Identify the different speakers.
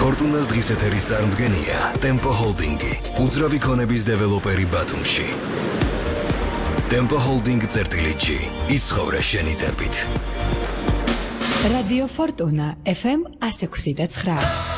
Speaker 1: ფორტუნას დღის ეთერის წარმდგენია Tempo Holding-ი, უძრავი ქონების დეველოპერი ბათუმში. Tempo Holding წერტილითში იცხოვრე შენი ტემპით.
Speaker 2: რადიო ფორტუნა FM 106.9